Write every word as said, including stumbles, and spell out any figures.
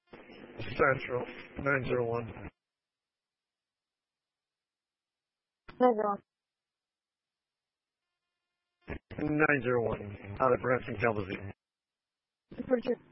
Central, nine zero one. nine zero nine zero one. Out of Branson, Kalamazoo. one.